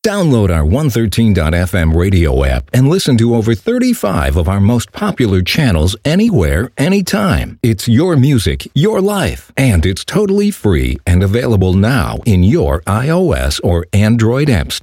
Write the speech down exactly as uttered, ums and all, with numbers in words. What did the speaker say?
Download our one thirteen dot f m radio app and listen to over thirty-five of our most popular channels anywhere, anytime. It's your music, your life, and it's totally free and available now in your iOS or Android app store.